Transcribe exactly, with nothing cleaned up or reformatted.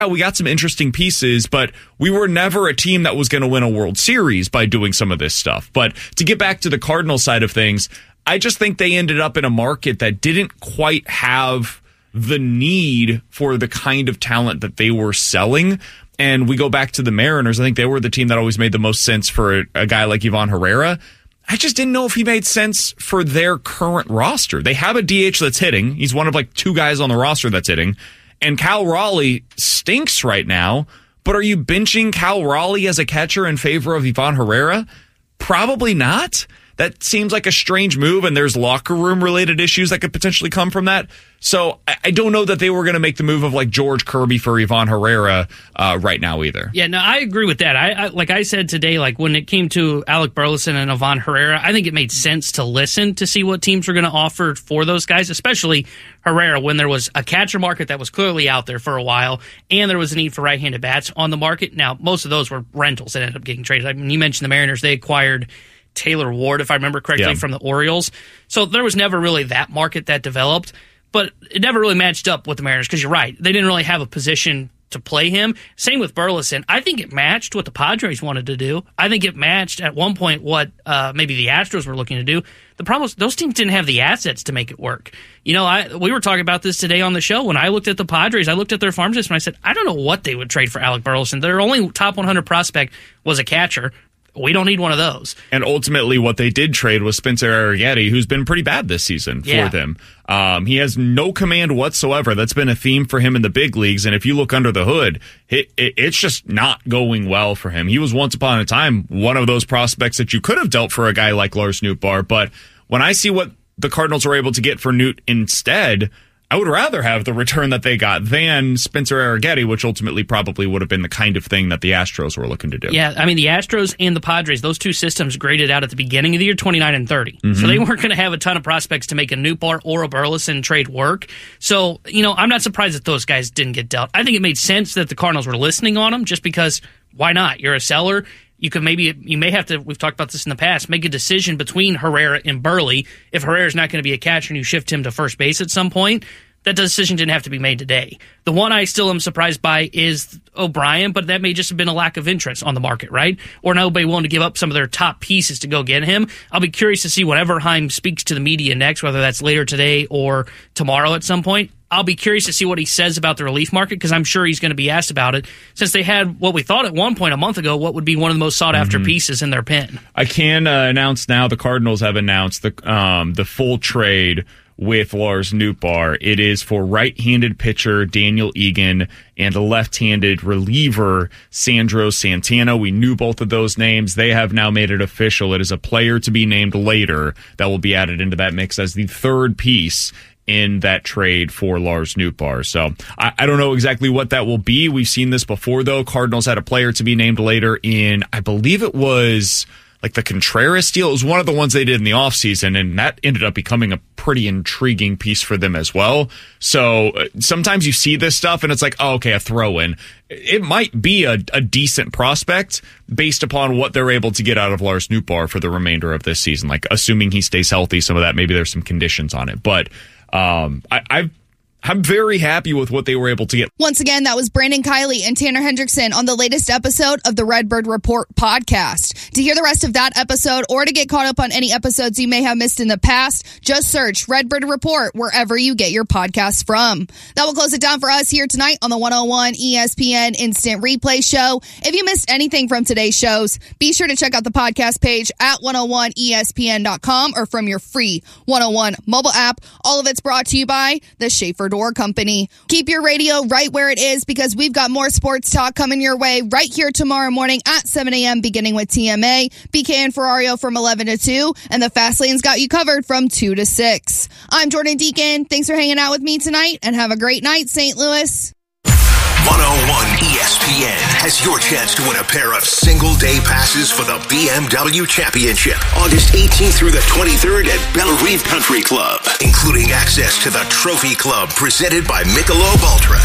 we got some interesting pieces, but we were never a team that was going to win a World Series by doing some of this stuff. But to get back to the Cardinals side of things, I just think they ended up in a market that didn't quite have the need for the kind of talent that they were selling. And we go back to the Mariners. I think they were the team that always made the most sense for a, a guy like Ivan Herrera. I just didn't know if he made sense for their current roster. They have a D H that's hitting. He's one of like two guys on the roster that's hitting. And Cal Raleigh stinks right now, but are you benching Cal Raleigh as a catcher in favor of Ivan Herrera? Probably not. That seems like a strange move, and there's locker room related issues that could potentially come from that. So I don't know that they were going to make the move of like George Kirby for Ivan Herrera uh, right now either. Yeah, no, I agree with that. I, I like I said today, like when it came to Alec Burleson and Ivan Herrera, I think it made sense to listen to see what teams were going to offer for those guys, especially Herrera, when there was a catcher market that was clearly out there for a while, and there was a need for right-handed bats on the market. Now, most of those were rentals that ended up getting traded. I mean, you mentioned the Mariners; they acquired Taylor Ward, if I remember correctly, yeah. from the Orioles. So there was never really that market that developed, but it never really matched up with the Mariners because you're right. They didn't really have a position to play him. Same with Burleson. I think it matched what the Padres wanted to do. I think it matched at one point what uh, maybe the Astros were looking to do. The problem was those teams didn't have the assets to make it work. You know, I we were talking about this today on the show. When I looked at the Padres, I looked at their farm system and I said, I don't know what they would trade for Alec Burleson. Their only top one hundred prospect was a catcher. We don't need one of those. And ultimately what they did trade was Spencer Arrighetti, who's been pretty bad this season yeah. for them. Um, he has no command whatsoever. That's been a theme for him in the big leagues. And if you look under the hood, it, it, it's just not going well for him. He was once upon a time one of those prospects that you could have dealt for a guy like Lars Nootbaar. But when I see what the Cardinals are able to get for Newt instead, I would rather have the return that they got than Spencer Arrighetti, which ultimately probably would have been the kind of thing that the Astros were looking to do. Yeah, I mean, the Astros and the Padres, those two systems graded out at the beginning of the year twenty-nine and thirty. Mm-hmm. So they weren't going to have a ton of prospects to make a Nootbaar or a Burleson trade work. So, you know, I'm not surprised that those guys didn't get dealt. I think it made sense that the Cardinals were listening on them just because, why not? You're a seller. You could maybe, you may have to, we've talked about this in the past, make a decision between Herrera and Burley. If Herrera's not going to be a catcher and you shift him to first base at some point, that decision didn't have to be made today. The one I still am surprised by is O'Brien, but that may just have been a lack of interest on the market, right? Or nobody willing to give up some of their top pieces to go get him. I'll be curious to see whenever Heim speaks to the media next, whether that's later today or tomorrow at some point. I'll be curious to see what he says about the relief market because I'm sure he's going to be asked about it since they had what we thought at one point a month ago what would be one of the most sought-after mm-hmm. pieces in their pen. I can uh, announce now the Cardinals have announced the um, the full trade with Lars Nootbaar. It is for right-handed pitcher Daniel Egan and a left-handed reliever Sandro Santana. We knew both of those names. They have now made it official. It is a player to be named later that will be added into that mix as the third piece in that trade for Lars Nootbaar. So I, I don't know exactly what that will be. We've seen this before, though. Cardinals had a player to be named later in, I believe it was like the Contreras deal. It was one of the ones they did in the offseason, and that ended up becoming a pretty intriguing piece for them as well. So uh, sometimes you see this stuff, and it's like, oh, okay, a throw-in. It might be a, a decent prospect based upon what they're able to get out of Lars Nootbaar for the remainder of this season. Like, assuming he stays healthy, some of that, maybe there's some conditions on it. But um, I, I've I'm very happy with what they were able to get. Once again, that was Brandon Kiley and Tanner Hendrickson on the latest episode of the Redbird Report podcast. To hear the rest of that episode or to get caught up on any episodes you may have missed in the past, just search Redbird Report wherever you get your podcasts from. That will close it down for us here tonight on the one oh one E S P N Instant Replay Show. If you missed anything from today's shows, be sure to check out the podcast page at one oh one E S P N dot com or from your free one oh one mobile app. All of it's brought to you by the Schaefer Door Company. Keep your radio right where it is because we've got more sports talk coming your way right here tomorrow morning at seven a.m. beginning with T M A, B K and Ferrario from eleven to two, and the Fast Lane's got you covered from two to six. I'm Jordan Deacon. Thanks for hanging out with me tonight and have a great night, Saint Louis. one oh one E S P N has your chance to win a pair of single-day passes for the B M W Championship, August eighteenth through the twenty-third at Bellerive Country Club, including access to the Trophy Club presented by Michelob Ultra.